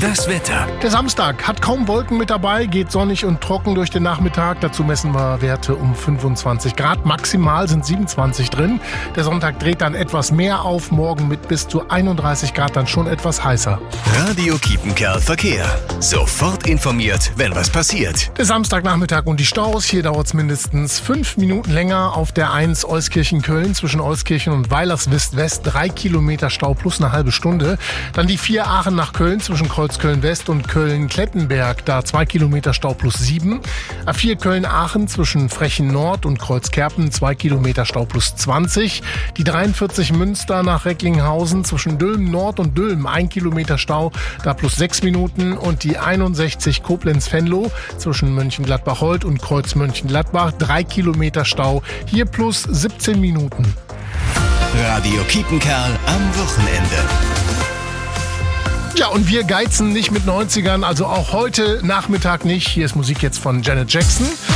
Das Wetter. Der Samstag hat kaum Wolken mit dabei, geht sonnig und trocken durch den Nachmittag. Dazu messen wir Werte um 25 Grad. Maximal sind 27 drin. Der Sonntag dreht dann etwas mehr auf. Morgen mit bis zu 31 Grad dann schon etwas heißer. Radio Kiepenkerl Verkehr. Sofort informiert, wenn was passiert. Der Samstagnachmittag und die Staus. Hier dauert es mindestens 5 Minuten länger. Auf der 1 Euskirchen-Köln zwischen Euskirchen und Weilerswist-West 3 Kilometer Stau plus eine halbe Stunde. Dann die 4 Aachen nach Köln zwischen Kreuzköln-West und Köln-Klettenberg. Da 2 Kilometer Stau plus 7. A4 Köln-Aachen zwischen Frechen-Nord und Kreuzkerpen 2 Kilometer Stau plus 20. Die 43 Münster nach Recklinghausen zwischen Dülmen-Nord und Dülmen 1 Kilometer Stau, da plus 6 Minuten. Und die 61 Koblenz-Venlo zwischen Mönchengladbach-Holt und Kreuz-Mönchengladbach 3 Kilometer Stau, hier plus 17 Minuten. Radio Kiepenkerl am Wochenende. Ja, und wir geizen nicht mit 90ern, also auch heute Nachmittag nicht. Hier ist Musik jetzt von Janet Jackson.